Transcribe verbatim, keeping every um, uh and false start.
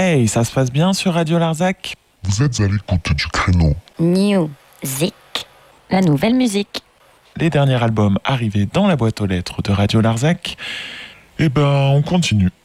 Hey, ça se passe bien sur Radio Larzac? Vous êtes à l'écoute du créneau Music, la nouvelle musique. Les derniers albums arrivés dans la boîte aux lettres de Radio Larzac. Eh ben, on continue.